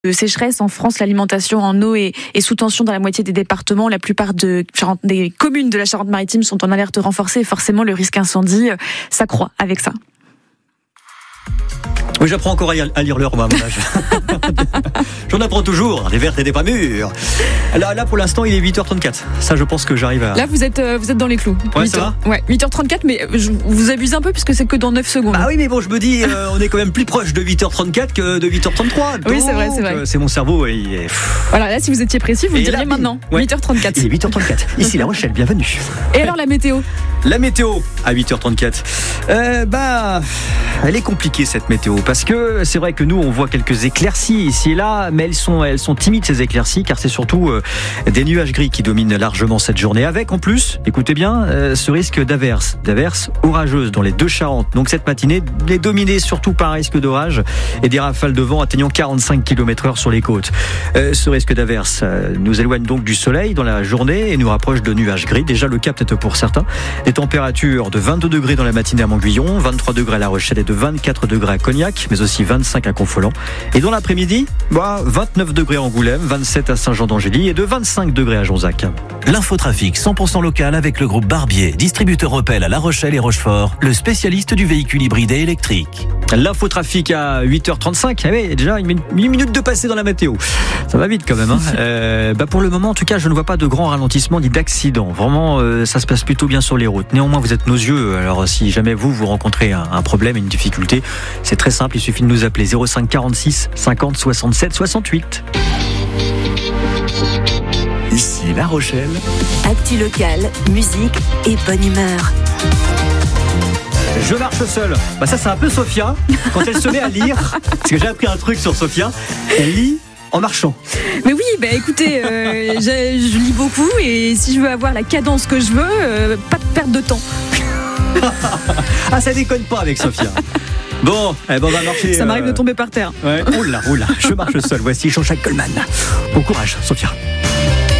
de sécheresse en France. L'alimentation en eau est sous tension dans la moitié des départements. La plupart des communes de la Charente-Maritime sont en alerte renforcée et forcément le risque incendie s'accroît avec ça. Oui, j'apprends encore à lire l'heure, moi, à mon âge. J'en apprends toujours, des vertes et des pas mûres. Là, pour l'instant, il est 8h34. Ça, je pense que j'arrive à... Là, vous êtes dans les clous. Ouais, ça va ? Ouais, 8h34, mais vous abusez un peu puisque c'est que dans 9 secondes. Ah oui, mais bon, je me dis, on est quand même plus proche de 8h34 que de 8h33. Oui, c'est vrai. C'est mon cerveau. Il est... Voilà, là, si vous étiez précis, vous le diriez maintenant. Ouais. 8h34. Il est 8h34. Ici, La Rochelle, bienvenue. Et alors, la météo ? La météo, à 8h34. Elle est compliquée, cette météo, parce que c'est vrai que nous, on voit quelques éclaircies ici et là, mais elles sont timides, ces éclaircies, car c'est surtout des nuages gris qui dominent largement cette journée, avec en plus, écoutez bien, ce risque d'averses orageuses dans les deux Charentes. Donc cette matinée est dominée surtout par un risque d'orage et des rafales de vent atteignant 45 km/h sur les côtes. Ce risque d'averses nous éloigne donc du soleil dans la journée et nous rapproche de nuages gris. Déjà le cap peut-être pour certains. Des températures de 22 degrés dans la matinée à Montguillon, 23 degrés à La Rochelle et de 24 degrés à Cognac, mais aussi 25 à Confolens. Et dans l'après-midi, 29 degrés à Angoulême, 27 à Saint-Jean-d'Angély et de 25 degrés à Jonzac. L'infotrafic 100% local avec le groupe Barbier, distributeur Opel à La Rochelle et Rochefort, le spécialiste du véhicule hybride et électrique. L'infotrafic à 8h35, oui, déjà une minute de passé dans la météo. Ça va vite quand même. Pour le moment, en tout cas, je ne vois pas de grands ralentissements ni d'accidents. Vraiment, ça se passe plutôt bien sur les routes. Néanmoins, vous êtes nos yeux. Alors, si jamais vous rencontrez un problème, une difficulté, c'est très simple. Il suffit de nous appeler 05 46 50 67 68. Ici La Rochelle. Actu locale, musique et bonne humeur. Je marche seul. Ça c'est un peu Sophia quand elle se met à lire. Parce que j'ai appris un truc sur Sophia. Elle lit en marchant. Mais oui, écoutez, je lis beaucoup et si je veux avoir la cadence que je veux, pas de perte de temps. Ça déconne pas avec Sophia. Bon, on va marcher. Ça m'arrive de tomber par terre. Ouais. Oula, je marche seul. Voici Jean-Jacques Goldman. Bon courage, Sophia.